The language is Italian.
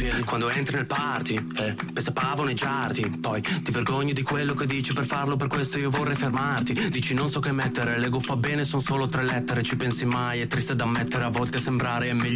chiedi quando entri nel party, pensa a pavoneggiarti. Poi ti vergogni di quello che dici, per farlo per questo io vorrei fermarti. Dici non so che mettere, l'ego fa bene, son solo 3 lettere. Ci pensi mai, è triste da ammettere, a volte sembrare è meglio